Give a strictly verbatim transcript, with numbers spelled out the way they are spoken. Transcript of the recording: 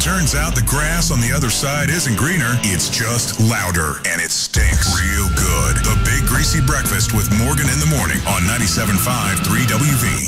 Turns out the grass on the other side isn't greener, it's just louder, and it stinks real good. The Big Greasy Breakfast with Morgan in the Morning on ninety-seven point five three W V.